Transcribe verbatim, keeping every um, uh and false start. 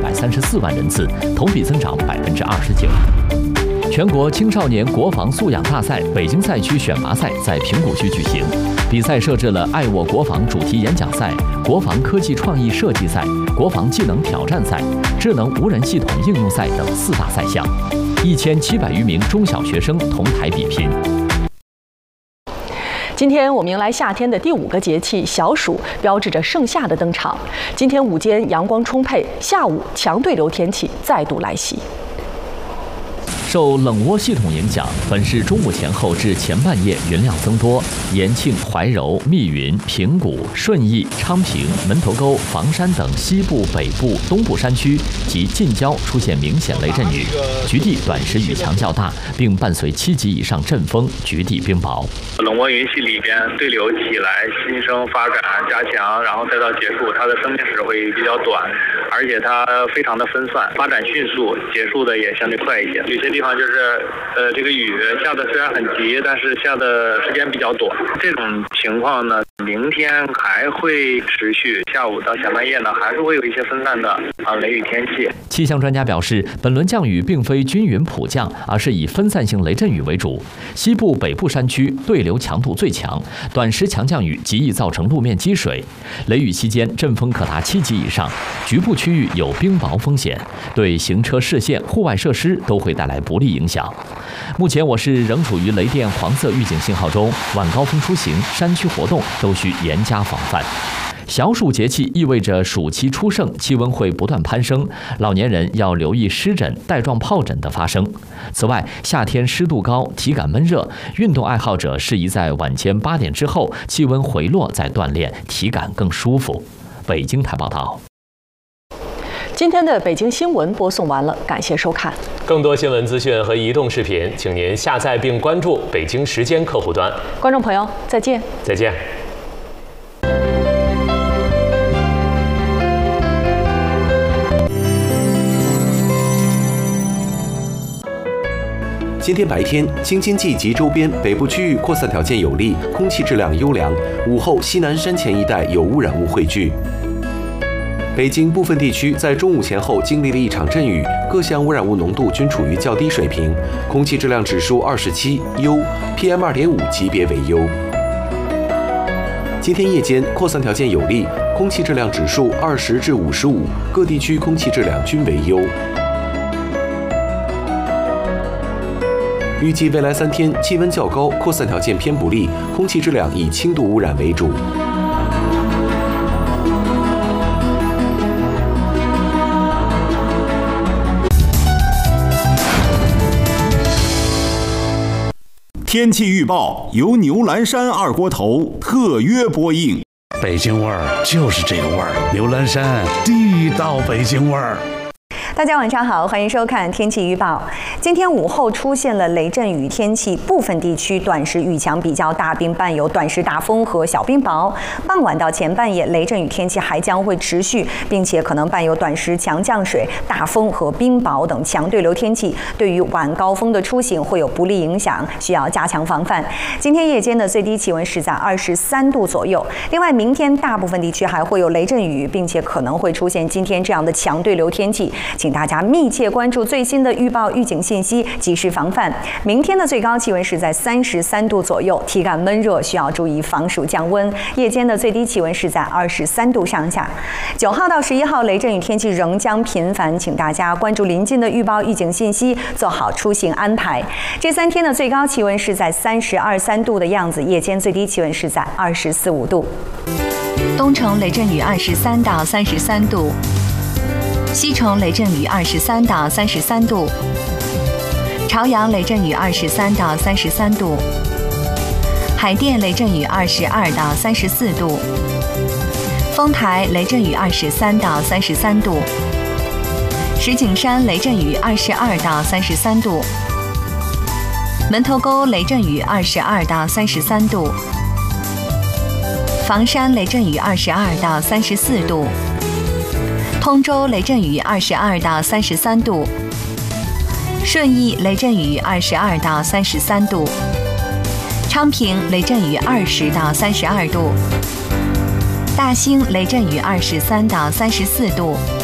百三十四万人次，同比增长百分之二十九。全国青少年国防素养大赛北京赛区选拔赛在平谷区举行，比赛设置了“爱我国防”主题演讲赛、国防科技创意设计赛、国防技能挑战赛、智能无人系统应用赛等四大赛项，一千七百余名中小学生同台比拼。 今天我们迎来夏天的第五个节气小暑，标志着盛夏的登场。今天午间阳光充沛，下午强对流天气再度来袭。 受冷涡系统影响，本市中午前后至前半夜云量增多，延庆、怀柔、密云、平谷、顺义、昌平、门头沟、房山等西部、北部、东部山区及近郊出现明显雷阵雨，局地短时雨强较大，并伴随七级以上阵风，局地冰雹。 冷涡云系里边对流起来、新生发展、加强，然后再到结束，它的生命时会比较短，而且它非常的分散，发展迅速，结束的也相对快一些。有些地方就是，呃，这个雨下的虽然很急，但是下的时间比较短。这种情况呢，明天还会持续，下午到下半夜呢，还是会有一些分散的啊雷雨天气。 气象专家表示，本轮降雨并非均匀普降，而是以分散性雷阵雨为主。西部、北部山区对流强度最强，短时强降雨极易造成路面积水。雷雨期间，阵风可达七级以上，局部区域有冰雹风险，对行车视线、户外设施都会带来不利影响。目前我市仍处于雷电黄色预警信号中，晚高峰出行、山区活动都需严加防范。小暑节气意味着暑期初盛，气温会不断攀升，老年人要留意湿疹、带状疱疹的发生。此外，夏天湿度高，体感闷热，运动爱好者适宜在晚间八点之后气温回落再锻炼，体感更舒服。北京台报道。 今天的北京新闻播送完了，感谢收看。 更多新闻资讯和移动视频，请您下载并关注北京时间客户端。 观众朋友，再见。 再见。 今天白天，京津冀及周边北部区域扩散条件有利，空气质量优良。午后，西南山前一带有污染物汇聚。北京部分地区在中午前后经历了一场阵雨，各项污染物浓度均处于较低水平，空气质量指数二十七优 ，P M 二点五 级别为优。今天夜间扩散条件有利，空气质量指数二十至五十五，各地区空气质量均为优。预计未来三天气温较高，扩散条件偏不利，空气质量以轻度污染为主。 天气预报由牛栏山二锅头特约播映。 北京味儿就是这个味儿，牛栏山地道北京味儿。 大家晚上好，欢迎收看天气预报。今天午后出现了雷阵雨天气，部分地区短时雨强比较大，并伴有短时大风和小冰雹。傍晚到前半夜，雷阵雨天气还将会持续，并且可能伴有短时强降水、大风和冰雹等强对流天气，对于晚高峰的出行会有不利影响，需要加强防范。今天夜间的最低气温是在二十三度左右。另外，明天大部分地区还会有雷阵雨，并且可能会出现今天这样的强对流天气，请大家密切关注最新的预报预警信息，及时防范。明天的最高气温是在三十三度左右，体感闷热，需要注意防暑降温。夜间的最低气温是在二十三度上下。九号到十一号雷阵雨天气仍将频繁，请大家关注临近的预报预警信息，做好出行安排。这三天的最高气温是在三十二三度的样子，夜间最低气温是在二十四五度。 东城雷阵雨二十三到三十三度。西城雷阵雨二十三到三十三度，朝阳雷阵雨二十三到三十三度，海淀雷阵雨二十二到三十四度，丰台雷阵雨二十三到三十三度，石景山雷阵雨二十二到三十三度，门头沟雷阵雨二十二到三十三度，房山雷阵雨二十二到三十四度。通州雷阵雨二十二到三十三度，顺义雷阵雨二十二到三十三度，昌平雷阵雨二十到三十二度，大兴雷阵雨二十三到三十四度，